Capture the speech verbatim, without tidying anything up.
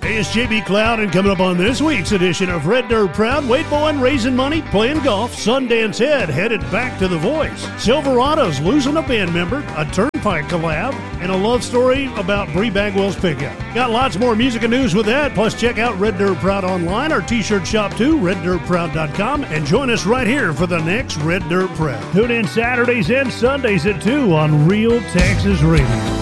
Hey, it's J B Cloud, and coming up on this week's edition of Red Dirt Proud, Wade Bowen raising money, playing golf, Sundance Head headed back to The Voice, Silverado's losing a band member, a Turnpike collab, and a love story about Bree Bagwell's pickup. Got lots more music and news with that, plus check out Red Dirt Proud online, our t-shirt shop too, red dirt proud dot com, and join us right here for the next Red Dirt Proud. Tune in Saturdays and Sundays at two on Real Texas Radio.